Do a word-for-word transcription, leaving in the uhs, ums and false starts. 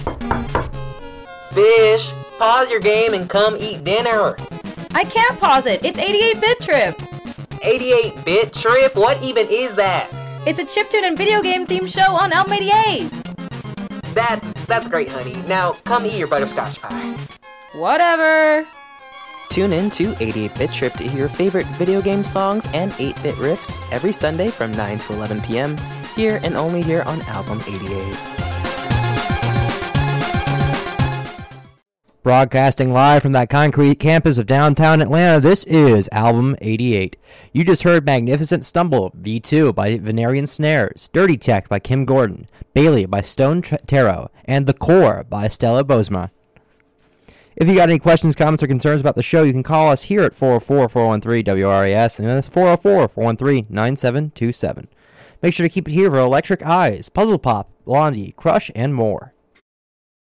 Fish, pause your game and come eat dinner. I can't pause it. It's eighty-eight bit Trip. eighty-eight bit Trip? What even is that? It's a chiptune and video game themed show on Elm eighty-eight. That, that's great, honey. Now, come eat your butterscotch pie. Whatever. Tune in to eighty-eight bit Trip to hear your favorite video game songs and eight-bit riffs every Sunday from nine to eleven p.m. here and only here on Album eighty-eight. Broadcasting live from that concrete campus of downtown Atlanta, this is Album eighty-eight. You just heard Magnificent Stumble V two by Venerian Snares, Dirty Tech by Kim Gordon, Bailey by Stone Tarot, and The Core by Stella Bozma. If you got any questions, comments, or concerns about the show, you can call us here at four oh four, four one three, W R A S, and that's four oh four, four one three, nine seven two seven. Make sure to keep it here for Electric Eyes, Puzzle Pop, Blondie, Crush, and more.